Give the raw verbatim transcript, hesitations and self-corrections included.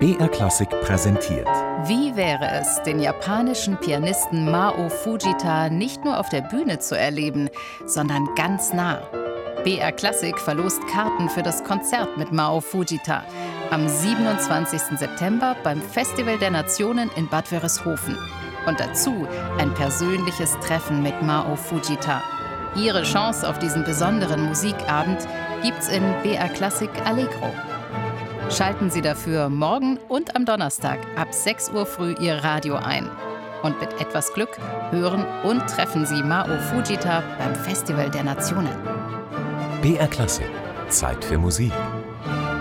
B R Klassik präsentiert. Wie wäre es, den japanischen Pianisten Mao Fujita nicht nur auf der Bühne zu erleben, sondern ganz nah? B R Klassik verlost Karten für das Konzert mit Mao Fujita am siebenundzwanzigsten September beim Festival der Nationen in Bad Wörishofen. Und dazu ein persönliches Treffen mit Mao Fujita. Ihre Chance auf diesen besonderen Musikabend gibt's in B R Klassik Allegro. Schalten Sie dafür morgen und am Donnerstag ab sechs Uhr früh Ihr Radio ein. Und mit etwas Glück hören und treffen Sie Mao Fujita beim Festival der Nationen. B R Klassik. Zeit für Musik.